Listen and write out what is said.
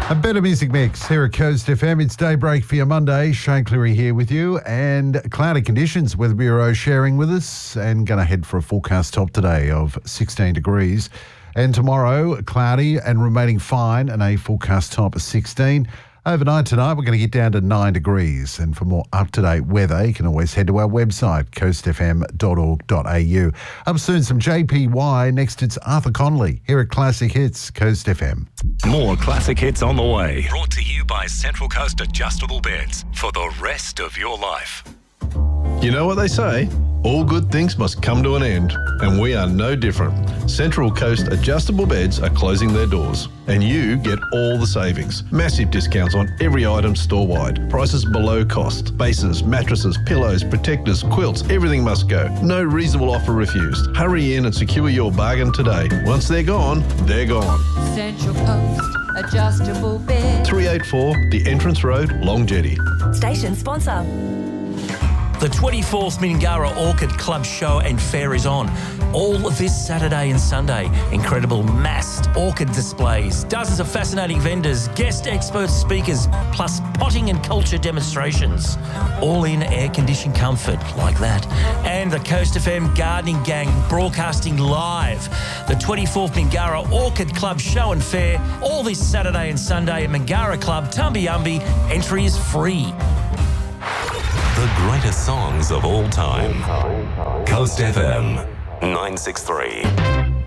A better music mix here at Coast FM. It's daybreak for your Monday. Shane Cleary here with you, and cloudy conditions. Weather Bureau sharing with us, and going to head for a forecast top today of 16 degrees. And tomorrow, cloudy and remaining fine, and a forecast top of 16. Overnight tonight, we're going to get down to 9 degrees. And for more up-to-date weather, you can always head to our website, coastfm.org.au. Up soon, some JPY. Next, it's Arthur Conley here at Classic Hits, Coast FM. More Classic Hits on the way. Brought to you by Central Coast Adjustable Beds for the rest of your life. You know what they say? All good things must come to an end, and we are no different. Central Coast Adjustable Beds are closing their doors, and you get all the savings. Massive discounts on every item store-wide. Prices below cost. Bases, mattresses, pillows, protectors, quilts, everything must go. No reasonable offer refused. Hurry in and secure your bargain today. Once they're gone, they're gone. Central Coast Adjustable Beds. 384 The Entrance Road, Long Jetty. Station sponsor. The 24th Mingara Orchid Club Show and Fair is on. All this Saturday and Sunday. Incredible massed orchid displays, dozens of fascinating vendors, guest expert speakers, plus potting and culture demonstrations. All in air-conditioned comfort like that. And the Coast FM Gardening Gang broadcasting live. The 24th Mingara Orchid Club Show and Fair, all this Saturday and Sunday at Mingara Club, Tumbiumbi. Entry is free. The greatest songs of all time. Coast FM 963.